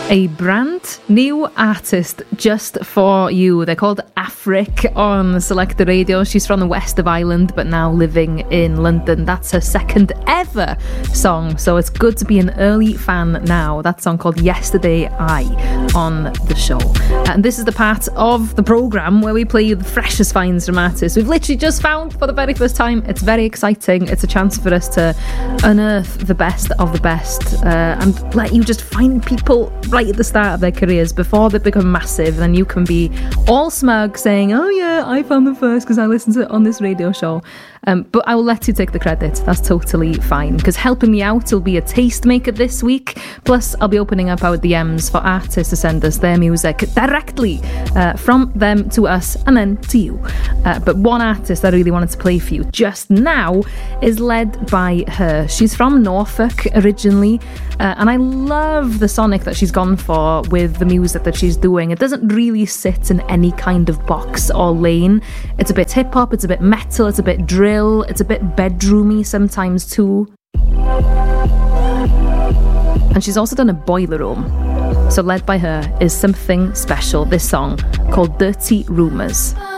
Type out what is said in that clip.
A brand new artist just for you. They're called Afric on Selector Radio. She's from the west of Ireland but now living in London. That's her second ever song, so it's good to be an early fan now. That song called Yesterday I on the show. And this is the part of the programme where we play you the freshest finds from artists we've literally just found for the very first time. It's very exciting. It's a chance for us to unearth the best of the best and let you just find people right at the start of their careers before they become massive. Then you can be all smug saying, oh yeah, I found them first because I listened to it on this radio show. But I will let you take the credit. That's totally fine, because helping me out will be a tastemaker this week. Plus, I'll be opening up our DMs for artists to send us their music directly from them to us and then to you. But one artist I really wanted to play for you just now is led by her. She's from Norfolk originally, and I love the sonic that she's gone for with the music that she's doing. It doesn't really sit in any kind of box or lane. It's a bit hip-hop, it's a bit metal, it's a bit drill, it's a bit bedroomy sometimes too. And she's also done a Boiler Room. So led by her is Something Special, this song called Dirty Rumours.